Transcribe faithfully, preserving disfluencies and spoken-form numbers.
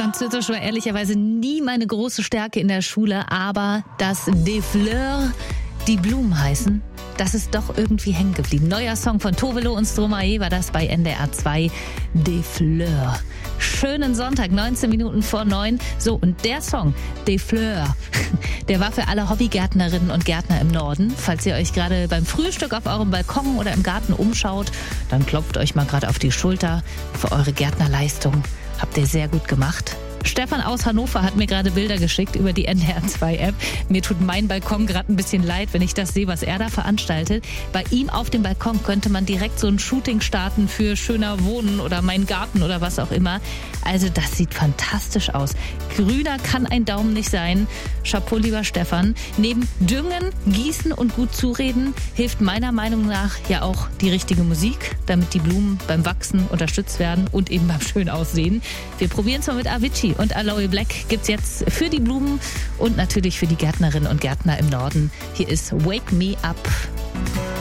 Französisch war ehrlicherweise nie meine große Stärke in der Schule, aber das Des Fleurs, die Blumen heißen, das ist doch irgendwie hängen geblieben. Neuer Song von Tovelo und Stromae war das bei N D R zwei, Des Fleurs. Schönen Sonntag, neunzehn Minuten vor neun. So, und der Song, Des Fleurs, der war für alle Hobbygärtnerinnen und Gärtner im Norden. Falls ihr euch gerade beim Frühstück auf eurem Balkon oder im Garten umschaut, dann klopft euch mal gerade auf die Schulter für eure Gärtnerleistung. Habt ihr sehr gut gemacht. Stefan aus Hannover hat mir gerade Bilder geschickt über die N D R zwei App. Mir tut mein Balkon gerade ein bisschen leid, wenn ich das sehe, was er da veranstaltet. Bei ihm auf dem Balkon könnte man direkt so ein Shooting starten für schöner Wohnen oder mein Garten oder was auch immer. Also das sieht fantastisch aus. Grüner kann ein Daumen nicht sein. Chapeau, lieber Stefan. Neben Düngen, Gießen und gut zureden hilft meiner Meinung nach ja auch die richtige Musik, damit die Blumen beim Wachsen unterstützt werden und eben beim schön Aussehen. Wir probieren es mal mit Avicii und Aloe Black gibt's jetzt für die Blumen und natürlich für die Gärtnerinnen und Gärtner im Norden. Hier ist Wake Me Up.